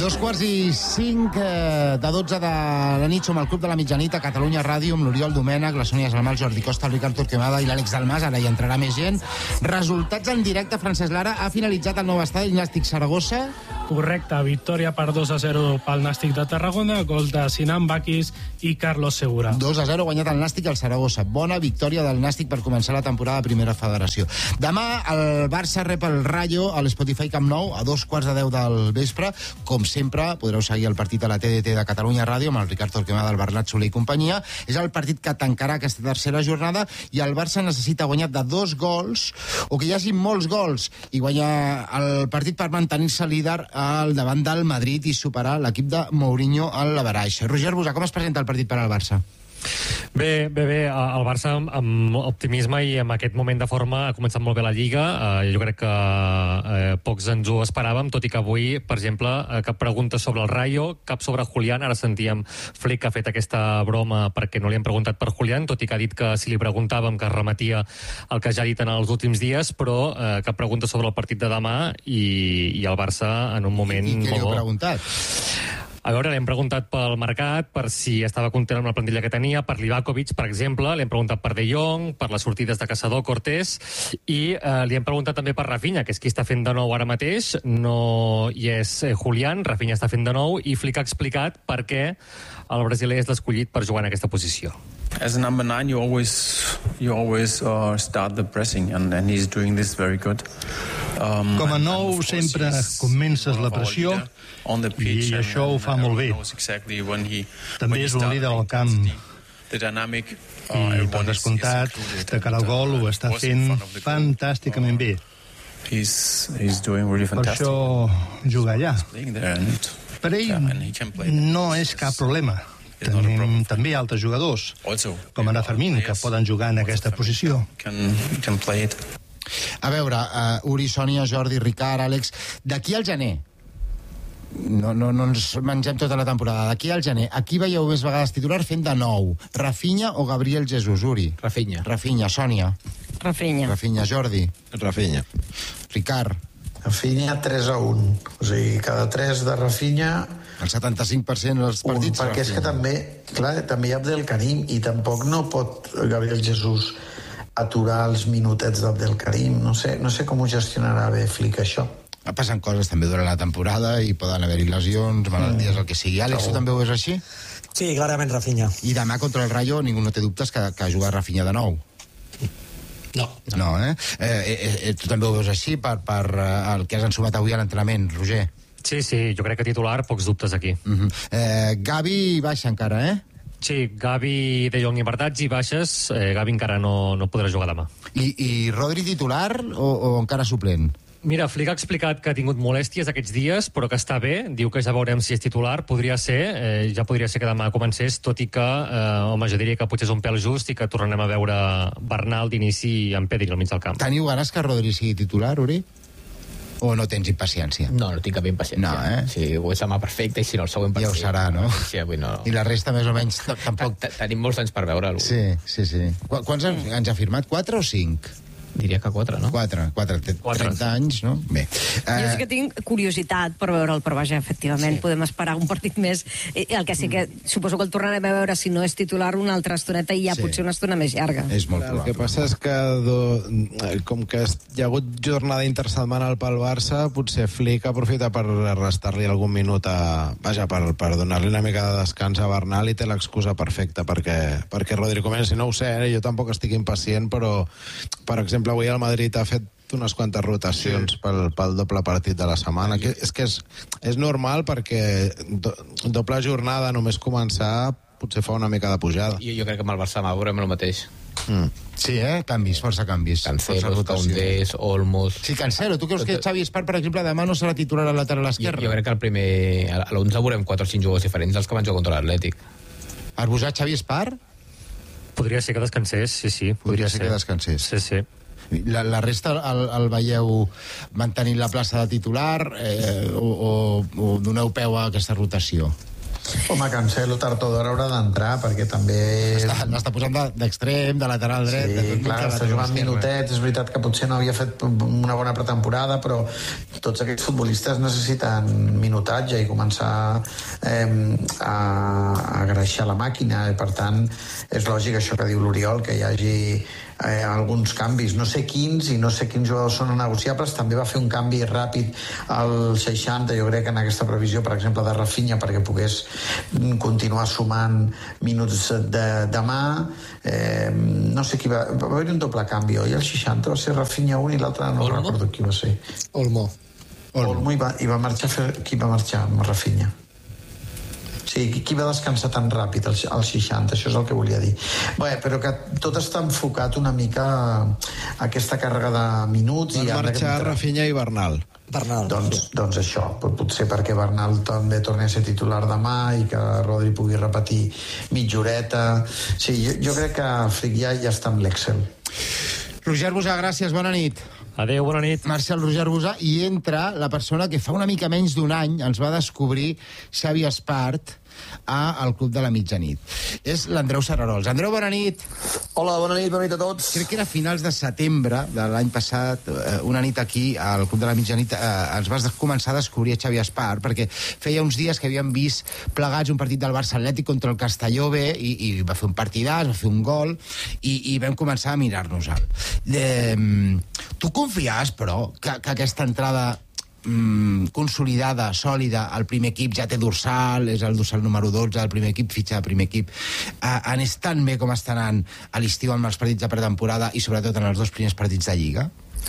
2:05 de 12 de la nit som al Club de la Mitjanit a Catalunya Ràdio amb l'Oriol Domènech, la Sònia Salmà, el Jordi Costa, el Ricard Torquemada i l'Àlex Dalmas. Ara hi entrarà més gent. Resultats en directe. Francesc Lara, ha finalitzat el nou estadi el Nàstic Saragossa. Correcte, victòria per 2-0 pel Nàstic de Tarragona, gols de Sinan Bakis i Carlos Segura. 2-0 guanyat el Nàstic al Saragossa. Bona victòria del Nàstic per començar la temporada de Primera Federació. Demà el Barça rep el Rayo a l'Spotify Camp Nou a 2:10 del vespre. Com sempre, podreu seguir el partit a la TDT de Catalunya Ràdio amb el Ricard Torquemada, el Bernat Soler i companyia. És el partit que tancarà aquesta tercera jornada i el Barça necessita guanyar de 2 gols o que hi hagi molts gols i guanyar el partit per mantenir-se líder al davant del Madrid i superar l'equip de Mourinho al l'averaix. Roger Busà, com es presenta el partit per al Barça? Bé, el Barça amb optimisme i amb aquest moment de forma ha començat molt bé la Lliga. Jo crec que pocs ens ho esperàvem, tot i que avui, per exemple, cap pregunta sobre el Rayo, cap sobre Julián. Ara sentíem Flick que ha fet aquesta broma perquè no li han preguntat per Julián, tot i que ha dit que si li preguntàvem que es remetia el que ja ha dit en els últims dies, però cap pregunta sobre el partit de demà i el Barça en un moment I què li heu preguntat? A veure, li hem preguntat pel mercat, per si estava content amb la plantilla que tenia, per Livakovic, per exemple, li hem preguntat per De Jong, per les sortides de Caçador, Cortés, i li hem preguntat també per Rafinha, que és qui està fent de nou ara mateix, no hi és Julián, Rafinha està fent de nou, i Flick ha explicat per què el brasiler és l'escollit per jugar en aquesta posició. As a number 9, you always start the pressing, and he's doing this very good. Com a nou sempre comences la pressió i això ho fa molt bé. També és un líder al camp i per descomptat de cara al gol ho està fent fantàsticament bé. Per això juga allà. Per ell no és cap problema. Tenim també altres jugadors, com ara Fermín, que poden jugar en aquesta posició. A veure, Uri, Sònia, Jordi, Ricard, Àlex, d'aquí al gener, no ens mengem tota la temporada, d'aquí al gener, aquí veieu més vegades titular fent de nou, Rafinha o Gabriel Jesús, Uri? Rafinha, Sònia? Rafinha, Jordi? Rafinha. Ricard? Rafinha 3-1, o sigui, cada 3 de Rafinha... El 75% dels partits... Perquè és que també hi ha Abdelkarim i tampoc no pot Gabriel Jesús aturar els minutets d'Abdelkarim. No sé com ho gestionarà bé Flick, això. Passen coses també durant la temporada i poden haver-hi lesions, malalties, el que sigui. Àlex, tu també ho veus així? Sí, clarament Rafinha. I demà contra el Rayo ningú no té dubtes que jugar Rafinha de nou. No, tu també ho veus així per el que has ensumat avui a l'entrenament, Roger? Sí, jo crec que titular, pocs dubtes aquí. Gavi baixa encara, Sí, Gavi, De Jong i Bardazzi baixes, Gavi encara no podrà jugar demà. I Rodri titular o encara suplent? Mira, Flick ha explicat que ha tingut molèsties aquests dies, però que està bé, diu que ja veurem si és titular, podria ser que demà comencés, tot i que, jo diria que potser és un pèl just i que tornarem a veure Bernal d'inici amb Pedri al mig del camp. Teniu ganes que Rodri sigui titular, Uri? O no tens impaciència? No tinc cap impaciència. No, Si ho és demà perfecte i si no el següent ja ho serà, no? Sí, avui no. I la resta més o menys tampoc... Tenim molts anys per veure-lo. Sí. Quants anys ha firmat? 4 o 5? Diria que 4, no? 4, 30 anys, no? Bé. Jo sí que tinc curiositat per veure'l, però vaja, efectivament, podem esperar un partit més. El que sí que suposo que el tornarem a veure, si no és titular, una altra estoneta i ja potser una estona més llarga. És molt probable. El que passa és que com que hi ha hagut jornada intersetmanal pel Barça, potser Flick aprofita per restar-li algun minut per donar-li una mica de descans a Bernal i té l'excusa perfecta perquè Rodri comenci. No ho sé, jo tampoc estic impacient, però per exemple avui el Madrid ha fet unes quantes rotacions pel doble partit de la setmana. És que és normal perquè doble jornada només començar potser fa una mica de pujada. Jo crec que amb el Barça veurem el mateix. Sí, canvis, força canvis. Cancelo, Koundé, Olmos... Sí, Cancelo, tu creus que Xavi Espart, per exemple, demà no serà titular al lateral esquerre? Jo crec que a l'11 veurem 4 o 5 jugadors diferents dels que van jugar contra l'Atlètic. Arbusà, Xavi Espart? Podria ser que descansés, sí. Podria ser que descansés. Sí. La resta el veieu mantenint la plaça de titular o doneu peu a aquesta rotació? Home, Cancelo tard o d'hora haurà d'entrar, perquè també... L'està posant d'extrem, de lateral dret... Sí, clar, està jugant minutets, és veritat que potser no havia fet una bona pretemporada, però tots aquests futbolistes necessiten minutatge i començar a greixar la màquina, i per tant és lògic això que diu l'Oriol, que hi hagi alguns canvis, no sé quins i no sé quins jugadors són negociables. També va fer un canvi ràpid al 60, jo crec que en aquesta previsió, per exemple, de Rafinha, perquè pogués continuar sumant minuts de demà. No sé qui va haver un doble canvi, i el 60 va ser Rafinha un i l'altre no recordo qui va ser. Olmo i va marxar qui va marxar amb Rafinha? Sí, qui va descansar tan ràpid al 60, això és el que volia dir. Bé, però que tot està enfocat una mica a aquesta càrrega de minuts. Van marxar Rafinha i Bernal. Doncs això, potser perquè Bernal també torni a ser titular demà i que Rodri pugui repetir mitja horeta. Sí, jo crec que Flick ja està amb l'Excel. Roger Busà, gràcies, bona nit. Adéu, bona nit. Marcel Roger Busà, i entra la persona que fa una mica menys d'un any ens va descobrir Xavi Espart al Club de la Mitjanit. És l'Andreu Sararols. Andreu, bona nit. Hola, bona nit a tots. Crec que era a finals de setembre de l'any passat, una nit aquí al Club de la Mitjanit, ens vas començar a descobrir Xavi Espart, perquè feia uns dies que havíem vist plegats un partit del Barça Atlètic contra el Castelló B, i va fer un partidàs, va fer un gol, i vam començar a mirar-nos-el. Tu confies, però, que aquesta entrada consolidada, sòlida, el primer equip ja té dorsal, és el dorsal número 12 del primer equip, fitxa de primer equip, anés tan bé com estan anant a l'estiu amb els partits de pretemporada i sobretot en els 2 primers partits de Lliga?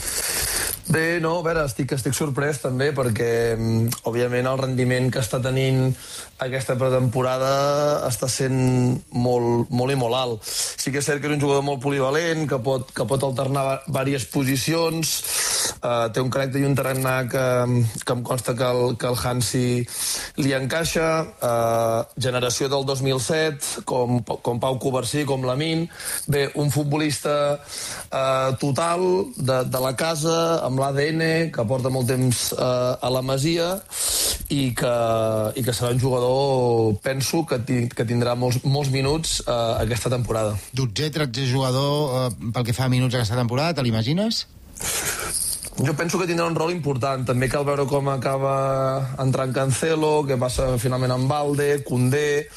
Bé, no, a veure, estic sorprès també perquè, òbviament, el rendiment que està tenint aquesta pretemporada està sent molt i molt alt. Sí que és cert que és un jugador molt polivalent, que pot alternar diverses posicions, té un caràcter i un tarannà que em consta que el Hansi li encaixa, generació del 2007, com Pau Covarsí, com Lamine. Bé, un futbolista total de la casa, amb l'ADN, que porta molt temps a la Masia i que serà un jugador, penso, que tindrà molts minuts aquesta temporada. 12-13 jugador pel que fa a minuts aquesta temporada, te l'imagines? Jo penso que tindrà un rol important. També cal veure com acaba entrant Cancelo, què passa finalment amb Balde, Koundé.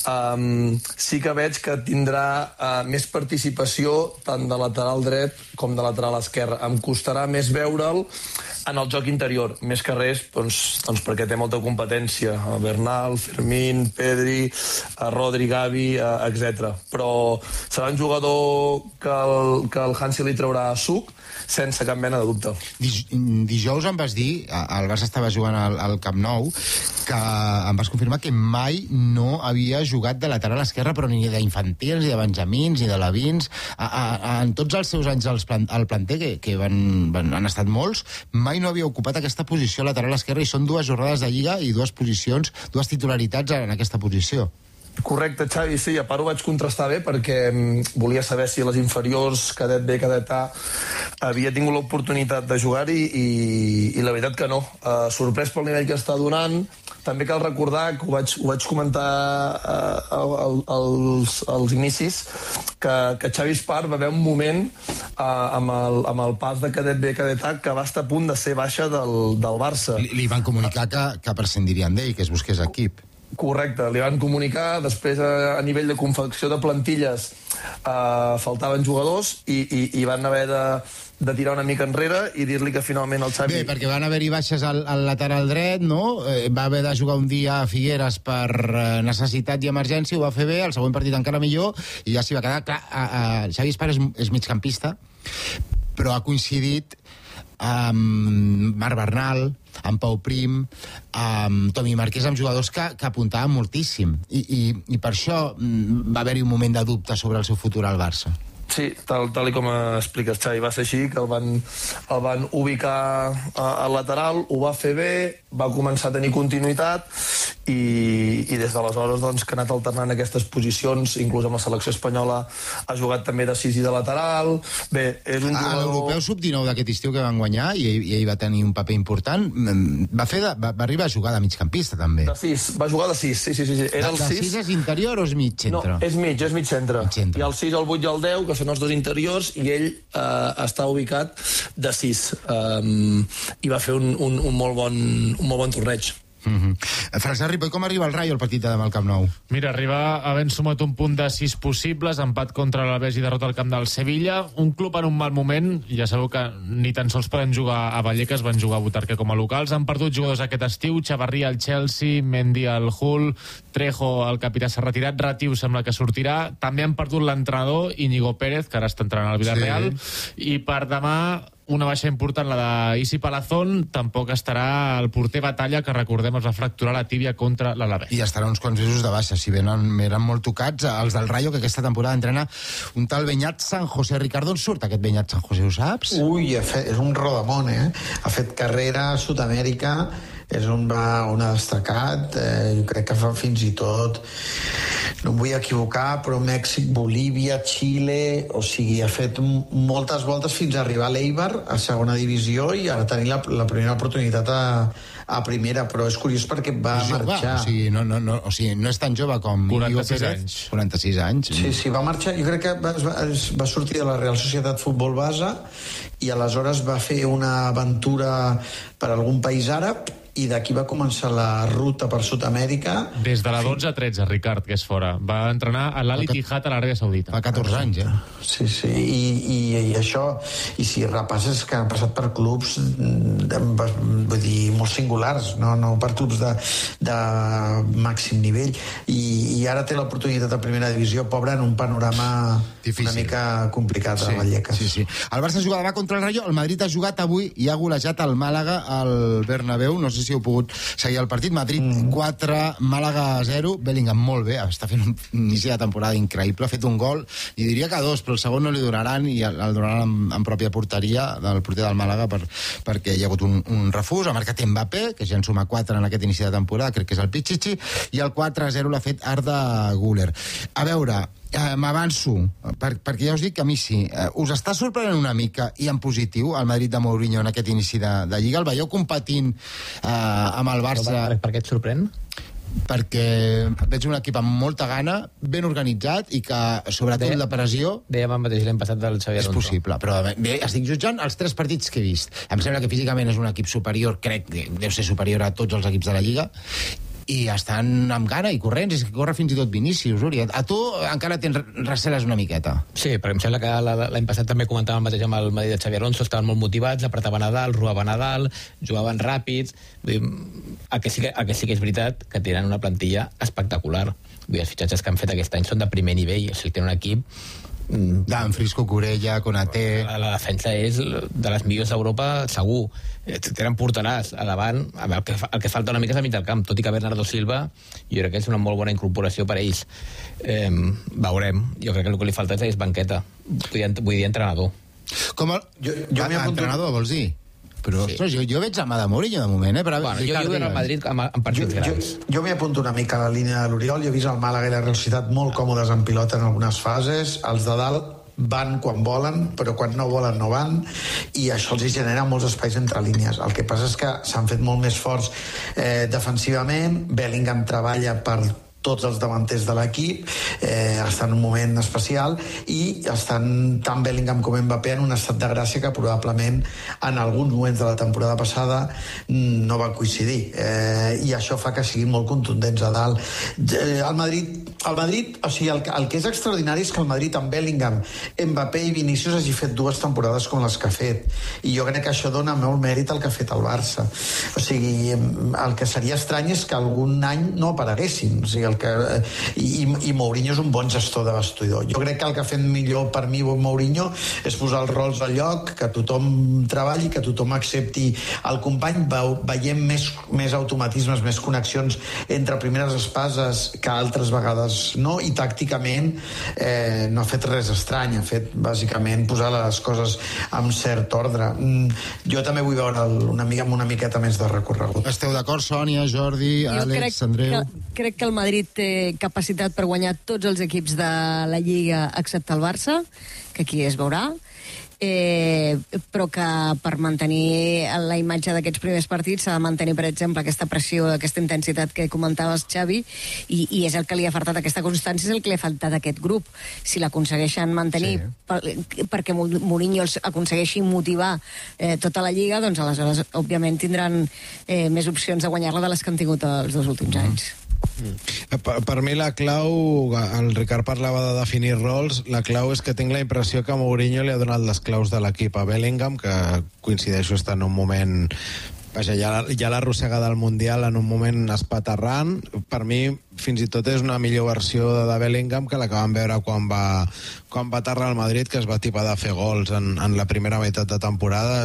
Sí que veig que tindrà més participació tant de lateral dret com de lateral esquerre. Em costarà més veure'l en el joc interior, més que res doncs perquè té molta competència. Bernal, Fermín, Pedri, Rodri, Gavi, etc. Però serà un jugador que el Hansi li traurà suc, sense cap mena de dubte. Dijous em vas dir, el Barça estava jugant al Camp Nou, que em vas confirmar que mai no havia jugat de lateral esquerre, però ni d'infantils, ni de benjamins, ni de lavins. En tots els seus anys al planter, que han estat molts, mai no havia ocupat aquesta posició lateral esquerra, i són 2 jornades de Lliga i 2 posicions, 2 titularitats en aquesta posició. Correcte, Xavi, sí, a part ho vaig contrastar bé perquè volia saber si les inferiors, cadet B, cadet A, havia tingut l'oportunitat de jugar-hi i la veritat que no. Sorprès pel nivell que està donant. També cal recordar, que ho vaig comentar als inicis, que Xavi Espart va haver un moment amb el pas de cadet B, cadet A, que va estar a punt de ser baixa del Barça. Li van comunicar que prescindirien d'ell, que es busqués equip. Correcte, li van comunicar, després a nivell de confecció de plantilles faltaven jugadors i van haver de tirar una mica enrere i dir-li que finalment el Xavi... Bé, perquè van haver-hi baixes al lateral dret, no? Va haver de jugar un dia a Figueres per necessitat i emergència, ho va fer bé, el següent partit encara millor, i ja s'hi va quedar. Clar, Xavi Espart és migcampista, però ha coincidit amb Marc Bernal, amb Pau Prim, amb Tomi Marquès, amb jugadors que apuntaven moltíssim. I per això va haver-hi un moment de dubte sobre el seu futur al Barça. Sí, tal i com expliques, Xavi, va ser així, que el van ubicar al lateral, ho va fer bé, va començar a tenir continuïtat i des d'aleshores doncs, que ha anat alternant aquestes posicions, inclús amb la selecció espanyola ha jugat també de 6 i de lateral. Bé, és un jugador... A l'Europeu Sub-19 d'aquest estiu que van guanyar, i ell va tenir un paper important, va arribar a jugar de migcampista, també. De 6, va jugar de 6, sí. Era el 6. De 6 és interior o és mig centre? No, és mig centre. I el 6, el 8 i el 10, que són els dos interiors, i ell està ubicat de 6. I va fer un molt bon torneig. Francesc Ripoll, com arriba el Rayo al partit de demà al Camp Nou? Mira, arriba havent sumat un punt de 6 possibles, empat contra l'Albés i derrota al camp del Sevilla, un club en un mal moment, ja sabeu que ni tan sols poden jugar a Vallecas, van jugar a Butarque com a locals, han perdut jugadors aquest estiu, Chavarria al Chelsea, Mendy al Hull, Trejo, el capità s'ha retirat, Ratiu sembla que sortirà, també han perdut l'entrenador Íñigo Pérez, que ara està entrenant al Villarreal, i per demà una baixa important, la d'Isi Palazón, tampoc estarà el porter Batalla, que recordem es va fracturar la tíbia contra l'Alavés. I estarà uns quants mesos de baixa, si eren molt tocats. Els del Rayo, que aquesta temporada entrena un tal Beñat San José. Ricardo, on surt aquest Beñat San José, ho saps? Ui, és un rodamón, Ha fet carrera a Sud-amèrica, és on ha destacat, jo crec que fa fins i tot, no em vull equivocar, però Mèxic, Bolívia, Xile, o sigui, ha fet moltes voltes fins a arribar a l'Eibar, a segona divisió, i ara tenir la primera oportunitat a primera, però és curiós perquè va marxar. O sigui, no és tan jove com 46 anys. 46 anys. Sí, va marxar, jo crec que va sortir de la Real Societat Futbol Basa i aleshores va fer una aventura per algun país àrab i d'aquí va començar la ruta per Sud-amèrica. Des de la 12-13, Ricard, que és fora. Va entrenar a l'Al Ittihad a l'Aràbia Saudita. Fa 14 anys, Sí, i això, i si repasses que han passat per clubs vull dir, molt singulars, no per clubs de màxim nivell, i ara té l'oportunitat a primera divisió, pobre, en un panorama difícil, una mica complicat a Vallecas. Sí. El Barça juga demà contra el Rayo, el Madrid ha jugat avui i ha golejat el Màlaga al Bernabéu, no sé si heu pogut seguir el partit. Madrid 4, Màlaga 0. Bellingham molt bé, està fent un inici de temporada increïble, ha fet un gol, i diria que 2, però el segon no li donaran, i el donaran en pròpia porteria del porter del Màlaga perquè hi ha hagut un refús. Ha marcat Mbappé, que ja en suma 4 en aquest inici de temporada, crec que és el Pichichi, i el 4-0 l'ha fet Arda Güler. A veure, m'avanço, perquè ja us dic que a mi sí. Us està sorprenent una mica, i en positiu, el Madrid de Mourinho en aquest inici de Lliga? El veieu competint amb el Barça? Per què et sorprèn? Perquè veig un equip amb molta gana, ben organitzat, i que, sobretot, la pressió... Dèiem el mateix l'any passat del Xavi Alonso. És possible, però bé, estic jutjant els 3 partits que he vist. Em sembla que físicament és un equip superior, crec que deu ser superior a tots els equips de la Lliga, i estan amb gana i corrents, és que corre fins i tot Vinícius, Uri. A tu encara tens receles una miqueta. Sí, perquè em sembla que l'any passat també comentàvem el mateix amb el Madrid de Xavi Alonso, estaven molt motivats, apretaven a dalt, robaven a dalt, jugaven ràpids. El que sí que és veritat que tenen una plantilla espectacular. Els fitxatges que han fet aquest any són de primer nivell, o sigui, tenen un equip Frisco, Corella, Konaté... La defensa és de les millors d'Europa, segur. Tenen porteràs a davant, el que falta una mica és a mig del camp, tot i que Bernardo Silva jo crec que és una molt bona incorporació per a ells. Veurem. Jo crec que el que li falta és banqueta. Vull dir entrenador. Entrenador, vols dir? Però, sí. Ostres, jo veig mà de Mourinho de moment, Bueno, jo vull anar al Madrid amb partits grans. Jo m'hi apunto una mica a la línia de l'Oriol. Jo he vist el Màlaga i la Real Societat molt còmodes en pilota en algunes fases. Els de dalt van quan volen, però quan no volen no van, i això els genera molts espais entre línies. El que passa és que s'han fet molt més forts defensivament. Bellingham treballa per tots els davanters de l'equip, està en un moment especial, i estan tant Bellingham com Mbappé en un estat de gràcia que probablement en alguns moments de la temporada passada no va coincidir, i això fa que siguin molt contundents a dalt. El Madrid, o sigui, el que és extraordinari és que el Madrid amb Bellingham, Mbappé i Vinícius hagi fet 2 temporades com les que ha fet, i jo crec que això dona molt mèrit al que ha fet el Barça. O sigui, el que seria estrany és que algun any no apareguessin, o sigui, i Mourinho és un bon gestor de vestidor. Jo crec que el que ha fet millor per mi Mourinho és posar els rols al lloc, que tothom treballi, que tothom accepti el company. Veiem més automatismes, més connexions entre primeres espases que altres vegades vegades no, i tàcticament no ha fet res estrany, ha fet bàsicament posar les coses amb cert ordre. Jo també vull veure amb una miqueta més de recorregut. Esteu d'acord, Sònia, Jordi, Àlex, Andreu? Crec que el Madrid té capacitat per guanyar tots els equips de la Lliga excepte el Barça, que aquí es veurà, però que per mantenir la imatge d'aquests primers partits s'ha de mantenir, per exemple, aquesta pressió, aquesta intensitat que comentaves, Xavi, i és el que li ha faltat, aquesta constància és el que li ha faltat a aquest grup. Si l'aconsegueixen mantenir, perquè Mourinho els aconsegueixi motivar tota la Lliga, doncs aleshores, òbviament, tindran més opcions de guanyar-la de les que han tingut els 2 últims anys. Per mi la clau, el Ricard parlava de definir rols, la clau és que tinc la impressió que Mourinho li ha donat les claus de l'equip a Bellingham, que coincideixo està en un moment... Vaja, ja l'arrossega del Mundial en un moment espaterrant. Per mi, fins i tot és una millor versió de Bellingham que la que vam veure quan va aterrar al Madrid, que es va tipar de fer gols en la primera meitat de temporada.